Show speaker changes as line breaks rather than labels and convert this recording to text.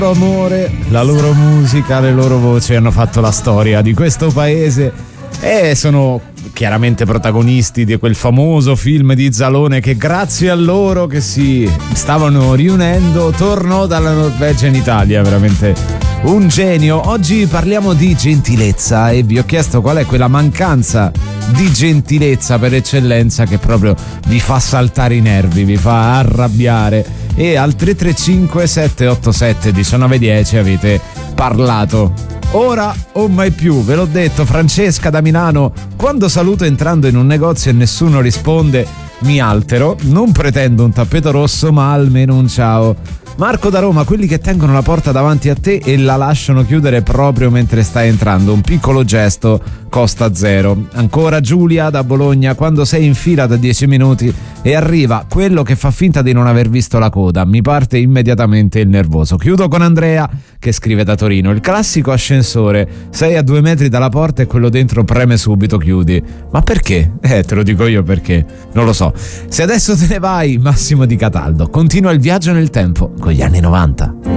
amore, la loro musica, le loro voci hanno fatto la storia di questo paese e sono chiaramente protagonisti di quel famoso film di Zalone che grazie a loro che si stavano riunendo tornò dalla Norvegia in Italia, veramente un genio. Oggi parliamo di gentilezza e vi ho chiesto qual è quella mancanza di gentilezza per eccellenza che proprio vi fa saltare i nervi, vi fa arrabbiare, e al 335 787 1910 avete parlato. Ora o mai più, ve l'ho detto. Francesca da Milano: quando saluto entrando in un negozio e nessuno risponde, mi altero, non pretendo un tappeto rosso ma almeno un ciao. Marco da Roma: quelli che tengono la porta davanti a te e la lasciano chiudere proprio mentre stai entrando, un piccolo gesto costa zero. Ancora Giulia da Bologna: quando sei in fila da 10 minuti e arriva quello che fa finta di non aver visto la coda, mi parte immediatamente il nervoso. Chiudo con Andrea che scrive da Torino: il classico ascensore, sei a 2 metri dalla porta e quello dentro preme subito chiudi. Ma perché? Te lo dico io perché, non lo so. Se adesso te ne vai, Massimo di Cataldo continua il viaggio nel tempo con gli anni 90.